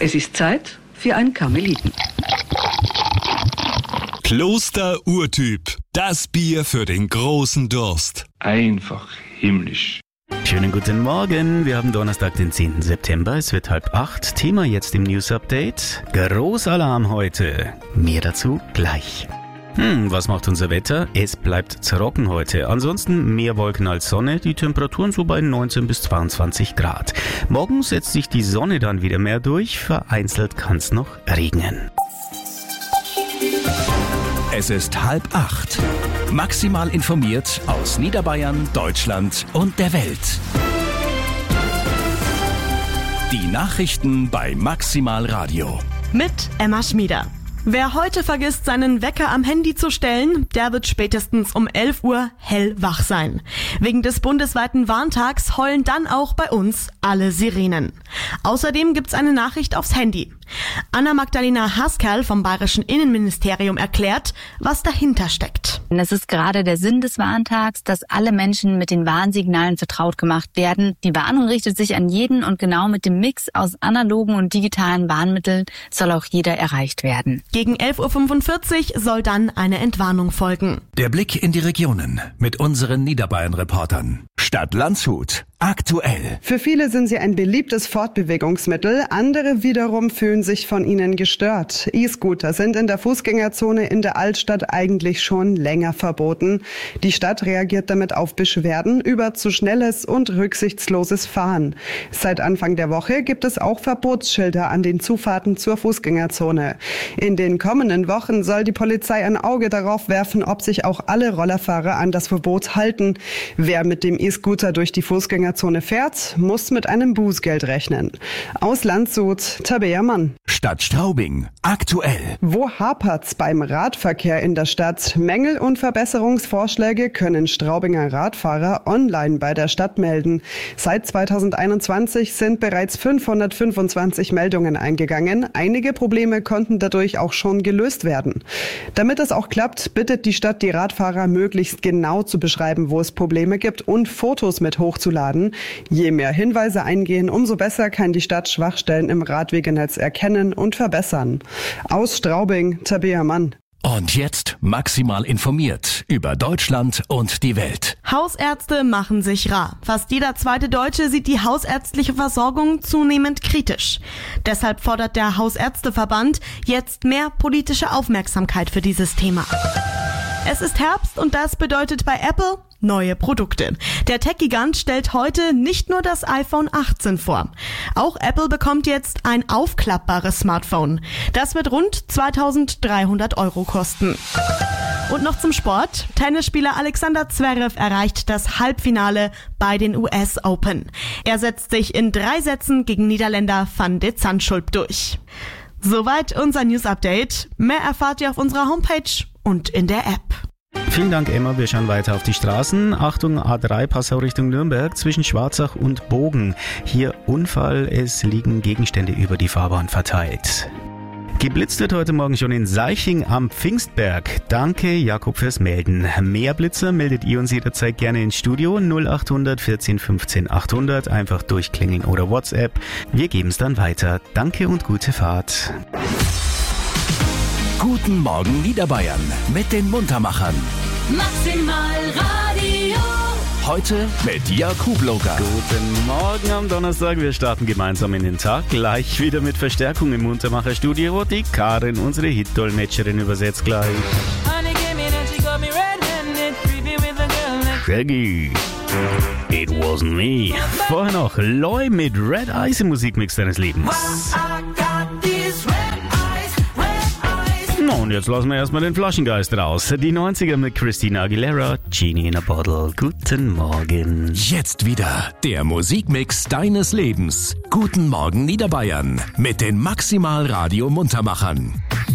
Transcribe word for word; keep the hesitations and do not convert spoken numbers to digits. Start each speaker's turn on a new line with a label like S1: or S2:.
S1: Es ist Zeit für einen Karmeliten.
S2: Kloster-Urtyp. Das Bier für den großen Durst.
S3: Einfach himmlisch.
S4: Schönen guten Morgen. Wir haben Donnerstag, den zehnten September. Es wird halb acht. Thema jetzt im News Update. Großalarm heute. Mehr dazu gleich. Hm, was macht unser Wetter? Es bleibt trocken heute. Ansonsten mehr Wolken als Sonne. Die Temperaturen so bei neunzehn bis zweiundzwanzig Grad. Morgen setzt sich die Sonne dann wieder mehr durch. Vereinzelt kann es noch regnen.
S5: Es ist halb acht. Maximal informiert aus Niederbayern, Deutschland und der Welt. Die Nachrichten bei Maximal Radio.
S6: Mit Emma Schmieder. Wer heute vergisst, seinen Wecker am Handy zu stellen, der wird spätestens um elf Uhr hellwach sein. Wegen des bundesweiten Warntags heulen dann auch bei uns alle Sirenen. Außerdem gibt's eine Nachricht aufs Handy. Anna-Magdalena Haskerl vom Bayerischen Innenministerium erklärt, was dahinter steckt.
S7: Es ist gerade der Sinn des Warntags, dass alle Menschen mit den Warnsignalen vertraut gemacht werden. Die Warnung richtet sich an jeden und genau mit dem Mix aus analogen und digitalen Warnmitteln soll auch jeder erreicht werden.
S6: Gegen elf Uhr fünfundvierzig soll dann eine Entwarnung folgen.
S5: Der Blick in die Regionen mit unseren Niederbayern-Reportern. Stadt Landshut. Aktuell.
S8: Für viele sind sie ein beliebtes Fortbewegungsmittel, andere wiederum fühlen sich von ihnen gestört. E-Scooter sind in der Fußgängerzone in der Altstadt eigentlich schon länger verboten. Die Stadt reagiert damit auf Beschwerden über zu schnelles und rücksichtsloses Fahren. Seit Anfang der Woche gibt es auch Verbotsschilder an den Zufahrten zur Fußgängerzone. In den kommenden Wochen soll die Polizei ein Auge darauf werfen, ob sich auch alle Rollerfahrer an das Verbot halten. Wer mit dem E-Scooter durch die Fußgängerzone Zone fährt, muss mit einem Bußgeld rechnen. Aus Landshut, Tabea Mann.
S5: Stadt Straubing. Aktuell.
S8: Wo hapert's beim Radverkehr in der Stadt? Mängel und Verbesserungsvorschläge können Straubinger Radfahrer online bei der Stadt melden. Seit zweitausendeinundzwanzig sind bereits fünfhundertfünfundzwanzig Meldungen eingegangen. Einige Probleme konnten dadurch auch schon gelöst werden. Damit es auch klappt, bittet die Stadt die Radfahrer, möglichst genau zu beschreiben, wo es Probleme gibt und Fotos mit hochzuladen. Je mehr Hinweise eingehen, umso besser kann die Stadt Schwachstellen im Radwegenetz erkennen und verbessern. Aus Straubing, Tabea Mann.
S5: Und jetzt maximal informiert über Deutschland und die Welt.
S6: Hausärzte machen sich rar. Fast jeder zweite Deutsche sieht die hausärztliche Versorgung zunehmend kritisch. Deshalb fordert der Hausärzteverband jetzt mehr politische Aufmerksamkeit für dieses Thema. Es ist Herbst und das bedeutet bei Apple neue Produkte. Der Tech-Gigant stellt heute nicht nur das iPhone achtzehn vor. Auch Apple bekommt jetzt ein aufklappbares Smartphone. Das wird rund zweitausenddreihundert Euro kosten. Und noch zum Sport. Tennisspieler Alexander Zverev erreicht das Halbfinale bei den U S Open. Er setzt sich in drei Sätzen gegen Niederländer Van de Zandschulp durch. Soweit unser News-Update. Mehr erfahrt ihr auf unserer Homepage und in der App.
S4: Vielen Dank, Emma. Wir schauen weiter auf die Straßen. Achtung, A drei Passau Richtung Nürnberg zwischen Schwarzach und Bogen. Hier Unfall, es liegen Gegenstände über die Fahrbahn verteilt. Geblitzt wird heute Morgen schon in Seiching am Pfingstberg. Danke, Jakob, fürs Melden. Mehr Blitzer meldet ihr uns jederzeit gerne ins Studio. null achthundert vierzehn fünfzehn achthundert. Einfach durchklingeln oder WhatsApp. Wir geben es dann weiter. Danke und gute Fahrt.
S5: Guten Morgen Niederbayern mit den Muntermachern.
S9: Maximal Radio.
S5: Heute mit Jakub Loga.
S4: Guten Morgen am Donnerstag. Wir starten gemeinsam in den Tag. Gleich wieder mit Verstärkung im Muntermacher-Studio. Die Karin, unsere Hit-Dolmetscherin, übersetzt gleich. Shaggy. It wasn't me. Vorher noch Loy mit Red Eyes im Musikmix deines Lebens. Und jetzt lassen wir erstmal den Flaschengeist raus. Die neunziger mit Christina Aguilera, Genie in a Bottle. Guten Morgen.
S5: Jetzt wieder der Musikmix deines Lebens. Guten Morgen Niederbayern mit den Maximal Radio Muntermachern.